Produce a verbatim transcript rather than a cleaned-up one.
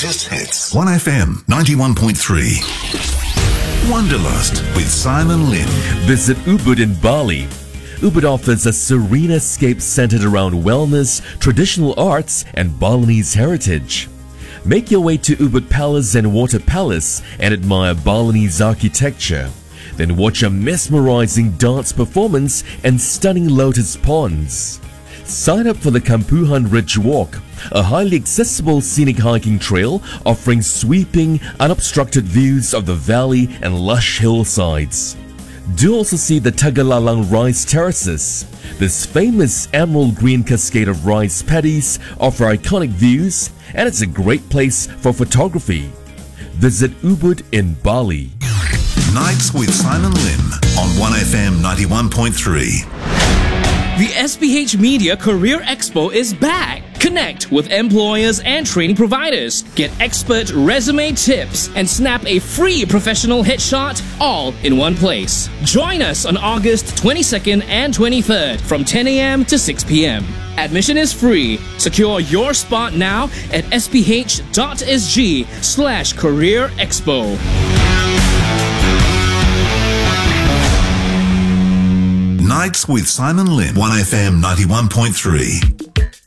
greatest hits. one F M ninety-one point three. Wanderlust with Simon Lim. Visit Ubud in Bali. Ubud offers a serene escape centered around wellness, traditional arts, and Balinese heritage. Make your way to Ubud Palace and Water Palace and admire Balinese architecture. Then watch a mesmerizing dance performance and stunning lotus ponds. Sign up for the Kampuhan Ridge Walk, a highly accessible scenic hiking trail offering sweeping, unobstructed views of the valley and lush hillsides. Do also see the Tagalalang rice terraces. This famous emerald green cascade of rice paddies offer iconic views, and it's a great place for photography. Visit Ubud in Bali. Nights with Simon Lim on one F M ninety-one point three. The S P H Media Career Expo is back. Connect with employers and training providers. Get expert resume tips and snap a free professional headshot all in one place. Join us on August twenty-second and twenty-third from ten a m to six p m Admission is free. Secure your spot now at sph.sg slash career expo. Nights with Simon Lim, one F M ninety-one point three.